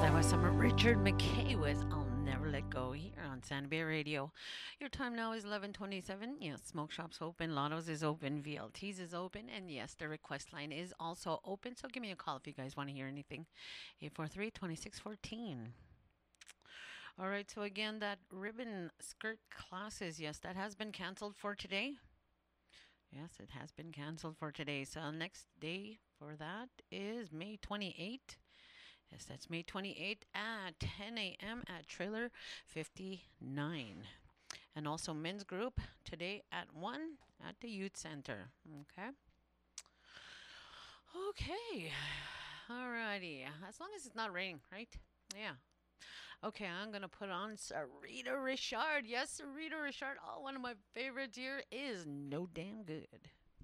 That was some Richard McKay with I'll Never Let Go here on Santa Bay Radio. Your time now is 11:27. Yes, Smoke Shop's open, Lotto's is open, VLT's is open, and yes, the request line is also open. So give me a call if you guys want to hear anything. 843-2614. All right, so again, that ribbon skirt classes, yes, that has been canceled for today. Yes, it has been canceled for today. So next day for that is May 28th. Yes, that's May 28th at 10 a.m. at Trailer 59. And also men's group today at 1 at the Youth Center. Okay. Okay. Alrighty. As long as it's not raining, right? Yeah. Okay, I'm going to put on Sarita Richard. Yes, Sarita Richard. Oh, one of my favorites here is No Damn Good.